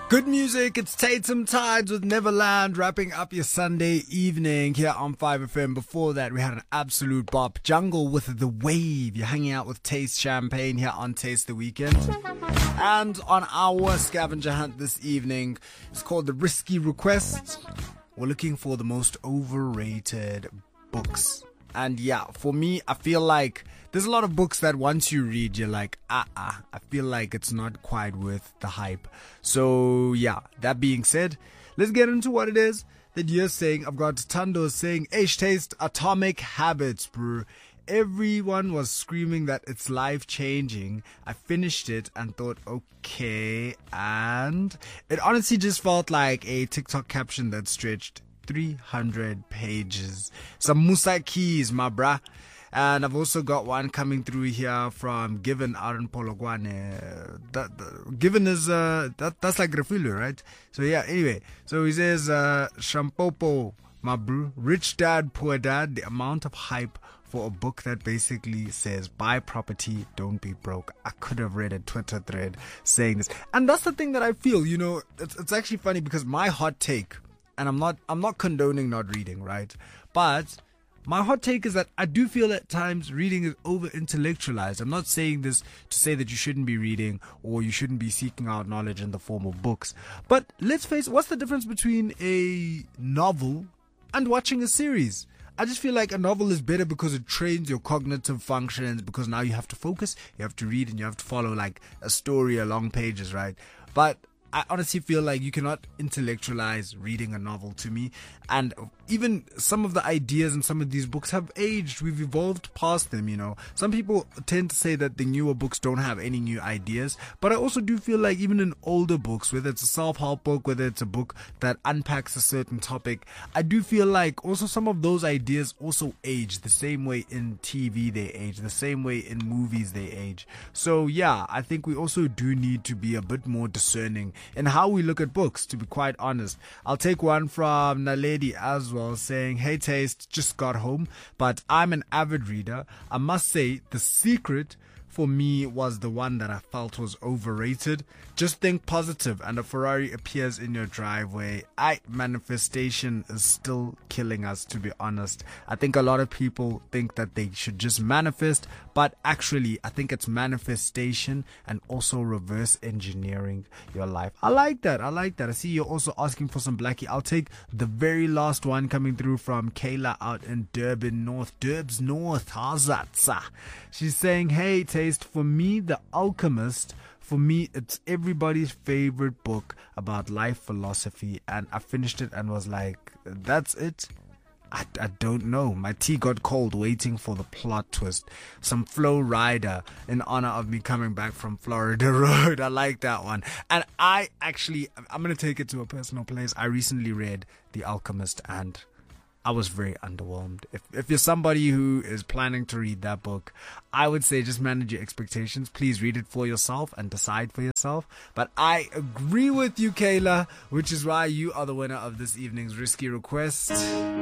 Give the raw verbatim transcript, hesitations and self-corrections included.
Good music, it's Tatum Tides with Neverland wrapping up your Sunday evening here on five F M. Before that, we had an absolute bop. Jungle with The Wave. You're hanging out with Taste Champagne here on Taste the Weekend. And on our scavenger hunt this evening, it's called The Risky Request. We're looking for the most overrated books. And yeah, for me, I feel like there's a lot of books that once you read, you're like, ah, ah, I feel like it's not quite worth the hype. So yeah, that being said, let's get into what it is that you're saying. I've got Tando saying, H Taste Atomic Habits, bro. Everyone was screaming that it's life changing. I finished it and thought, okay. And it honestly just felt like a TikTok caption that stretched three hundred pages. Some Musa keys, my bruh. And I've also got one coming through here from Given out in Polokwane. That, that Given is uh that that's like Refilo, right? So yeah, anyway. So he says uh Shampopo, my bro, Rich Dad, Poor Dad, the amount of hype for a book that basically says buy property, don't be broke. I could have read a Twitter thread saying this. And that's the thing that I feel, you know, it's it's actually funny because my hot take, and I'm not I'm not condoning not reading, right? But my hot take is that I do feel at times reading is over intellectualized. I'm not saying this to say that you shouldn't be reading or you shouldn't be seeking out knowledge in the form of books. But let's face it, what's the difference between a novel and watching a series? I just feel like a novel is better because it trains your cognitive functions, because now you have to focus, you have to read, and you have to follow like a story along pages, right? But I honestly feel like you cannot intellectualize reading a novel to me. And even some of the ideas in some of these books have aged. We've evolved past them, you know. Some people tend to say that the newer books don't have any new ideas. But I also do feel like even in older books, whether it's a self-help book, whether it's a book that unpacks a certain topic, I do feel like also some of those ideas also age the same way in T V they age, the same way in movies they age. So yeah, I think we also do need to be a bit more discerning in how we look at books, to be quite honest. I'll take one from Naledi as well, saying, hey Taste, just got home, but I'm an avid reader. I must say, The Secret for me was the one that I felt was overrated. Just think positive and a Ferrari appears in your driveway. I manifestation is still killing us, to be honest. I think a lot of people think that they should just manifest, but actually I think it's manifestation and also reverse engineering your life. I like that. I like that. I see you're also asking for some Blackie. I'll take the very last one coming through from Kayla out in Durban North. Durbs North. How's that, sir? She's saying, hey Taste, for me, The Alchemist, for me, it's everybody's favorite book about life philosophy. And I finished it and was like, that's it? I, I don't know. My tea got cold waiting for the plot twist. Some Flow Rider in honor of me coming back from Florida Road. I like that one. And I actually, I'm going to take it to a personal place. I recently read The Alchemist and I was very underwhelmed. If if you're somebody who is planning to read that book, I would say just manage your expectations. Please read it for yourself and decide for yourself. But I agree with you, Kayla, which is why you are the winner of this evening's Risky Request.